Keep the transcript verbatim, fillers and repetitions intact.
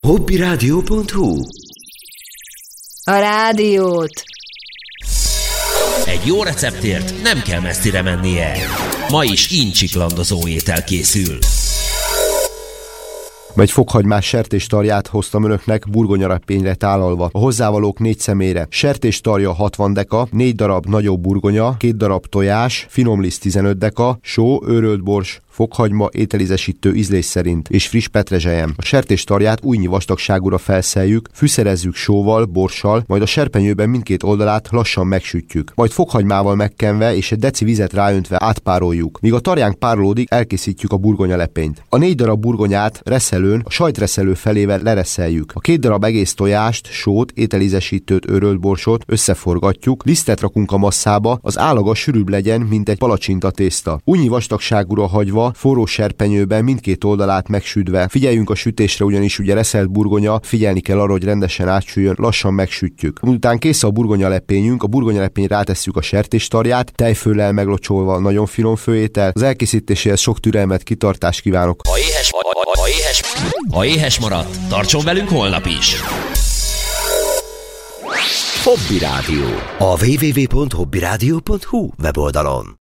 hobbiradio pont hu. A rádiót. Egy jó receptért nem kell messzire mennie. Ma is incsiklandozó étel készül. Egy fokhagymás sertéstarját hoztam önöknek burgonyarepényre tálalva. A hozzávalók négy személyre. Sertéstarja hatvan deka, négy darab nagyobb burgonya, két darab tojás, finomliszt tizenöt deka, só, őrölt bors, fokhagyma, ételízesítő ízlés szerint és friss petrezselyem. A sertéstarját újnyi vastagságúra felszeljük, fűszerezzük sóval, borssal, majd a serpenyőben mindkét oldalát lassan megsütjük. Majd fokhagymával megkenve és egy deci vizet ráöntve átpároljuk. Míg a tarjánk párolódik, elkészítjük a burgonyalepényt. A négy darab burgonyát reszelőn, a sajtreszelő felével lereszeljük. A két darab egész tojást, sót, ételízesítőt, őrölt borsot összeforgatjuk, lisztet rakunk a masszába, az állaga sűrűbb legyen, mint egy palacsinta tészta. Újnyi vastagságúra hagyva, forró serpenyőben mindkét oldalát megsütve. Figyeljünk a sütésre, ugyanis ugye reszelt burgonya, figyelni kell arra, hogy rendesen átsüljön, lassan megsütjük. Miután kész a burgonyalepényünk, a burgonyalepényre rátesszük a sertéstarját, tejföllel meglocsolva, nagyon finom főétel. Az elkészítéséhez sok türelmet, kitartást kívánok. Ha éhes, ha éhes, ha éhes maradt, tartson velünk holnap is. Hobby Rádió. A double-u double-u double-u pont hobbiradio pont hu weboldalon.